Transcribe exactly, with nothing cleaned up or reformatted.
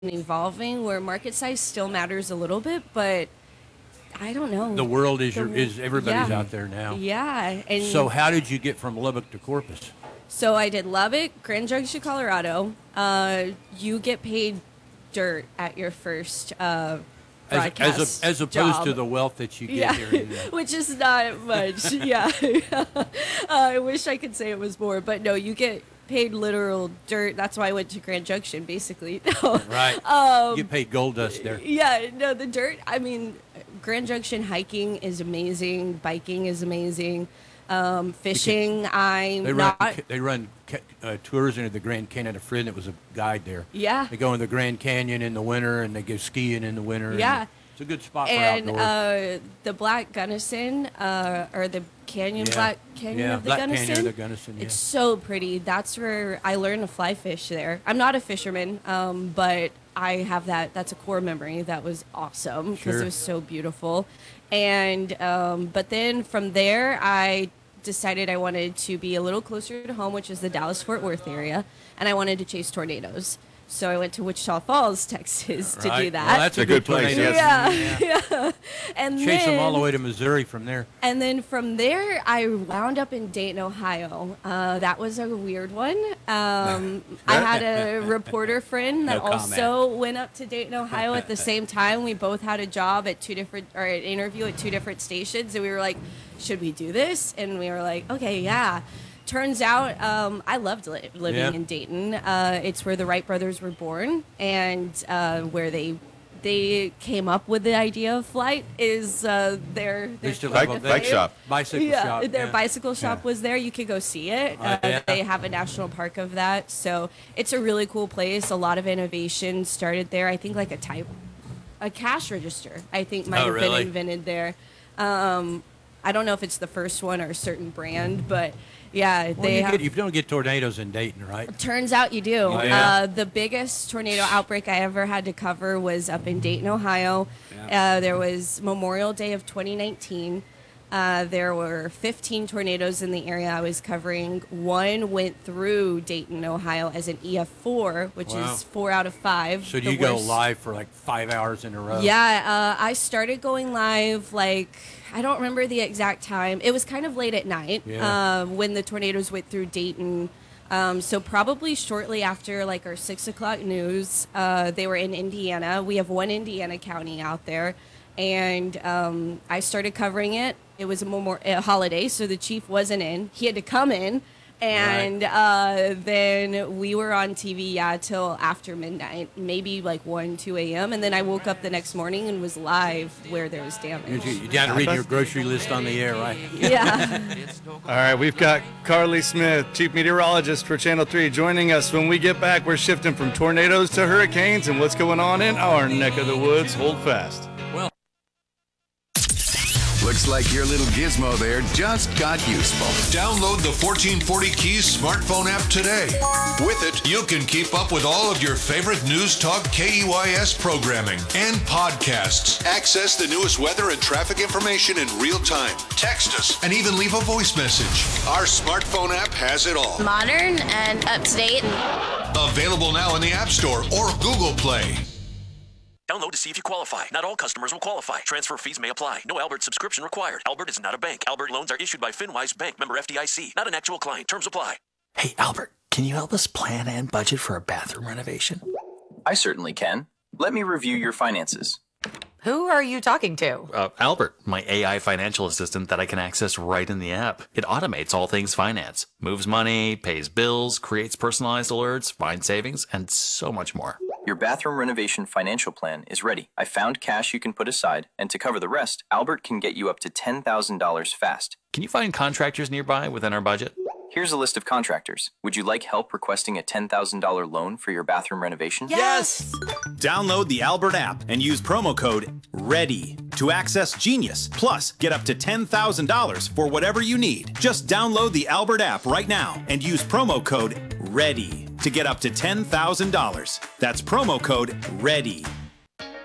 evolving where market size still matters a little bit, but I don't know. The world is The- your, is everybody's yeah. out there now. Yeah. And So how did you get from Lubbock to Corpus? so I did Lubbock, Grand Junction, Colorado. Uh, you get paid dirt at your first uh, As, broadcast as, a, as opposed job. to the wealth that you get Yeah, here. In the, which is not much. Yeah, uh, I wish I could say it was more, but no, you get paid literal dirt. That's why I went to Grand Junction, basically. No. right. Um, you get paid gold dust there. Yeah, no, the dirt. I mean, Grand Junction hiking is amazing. Biking is amazing. Um, fishing, I'm They run, not. they run ca- uh, tours into the Grand Canyon. A friend that was a guide there. Yeah. They go in the Grand Canyon in the winter, and they go skiing in the winter. Yeah. and It's a good spot for And outdoors. uh, the Black Gunnison, uh, or the Canyon, Yeah. Black Canyon Yeah, of the Black Gunnison. Canyon of the Gunnison, yeah. It's so pretty. That's where I learned to fly fish there. I'm not a fisherman, um, but I have that. That's a core memory. That was awesome because Sure. it was so beautiful. And um, but then from there, I decided I wanted to be a little closer to home, which is the Dallas-Fort Worth area, and I wanted to chase tornadoes. So I went to Wichita Falls, Texas, to Right. do that. Well, that's a, a good, good place, tornado. yeah, yeah. And Chase then, them all the way to Missouri from there. and then from there, I wound up in Dayton, Ohio. Uh, that was a weird one. Um, I had a reporter friend that No also went up to Dayton, Ohio at the same time. We both had a job at two different, or an interview at two different stations, and we were like, "Should we do this?" And we were like, "Okay, yeah." Turns out, um, I loved li- living Yeah. in Dayton. Uh, it's where the Wright brothers were born, and uh, where they they came up with the idea of flight is uh, their, They their still Bike- have a bike shop. Bicycle yeah, shop. their yeah. bicycle shop Yeah. was there. You could go see it. Oh, Uh, yeah. They have a national park of that, so it's a really cool place. A lot of innovation started there. I think like a type, a cash register. I think might Oh, have really? been invented there. Um, I don't know if it's the first one or a certain brand, but yeah, Well, they you, have. get, you don't get tornadoes in Dayton, right? Turns out you do. Oh, yeah? Uh, the biggest tornado outbreak I ever had to cover was up in Dayton, Ohio. Yeah. Uh, there was Memorial Day of twenty nineteen. Uh, there were fifteen tornadoes in the area I was covering. One went through Dayton, Ohio as an E F four, which Wow. is four out of five. So do the you go worst. live for like five hours in a row? Yeah, uh, I started going live like I don't remember the exact time. It was kind of late at night Yeah. uh, when the tornadoes went through Dayton. Um, so probably shortly after like our six o'clock news, uh, they were in Indiana. We have one Indiana county out there, and um, I started covering it. It was a, memor- a holiday, so the chief wasn't in. He had to come in. And uh, then we were on T V, yeah, till after midnight, maybe like one, two a.m. And then I woke up the next morning and was live where there was You, damage. you down to reading your grocery list on the air, right? Yeah. All right, we've got Carly Smith, chief meteorologist for Channel three, joining us. When we get back, we're shifting from tornadoes to hurricanes and what's going on in our neck of the woods. Hold fast. Looks like your little gizmo there just got useful. Download the fourteen forty Keys smartphone app today. With it, you can keep up with all of your favorite News Talk K E Y S programming and podcasts. Access the newest weather and traffic information in real time. Text us and even leave a voice message. Our smartphone app has it all. Modern and up to date. Available now in the App Store or Google Play. Download to see if you qualify. Not all customers will qualify. Transfer fees may apply. No Albert subscription required. Albert is not a bank. Albert loans are issued by FinWise Bank, member F D I C. Not an actual client. Terms apply. Hey, Albert, can you help us plan and budget for a bathroom renovation? I certainly can. Let me review your finances. Who are you talking to? Uh, Albert, my A I financial assistant that I can access right in the app. It automates all things finance, moves money, pays bills, creates personalized alerts, finds savings, and so much more. Your bathroom renovation financial plan is ready. I found cash you can put aside, and to cover the rest, Albert can get you up to ten thousand dollars fast. Can you find contractors nearby within our budget? Here's a list of contractors. Would you like help requesting a ten thousand dollars loan for your bathroom renovation? Yes! Download the Albert app and use promo code READY to access Genius. Plus, get up to ten thousand dollars for whatever you need. Just download the Albert app right now and use promo code READY to get up to ten thousand dollars. That's promo code READY.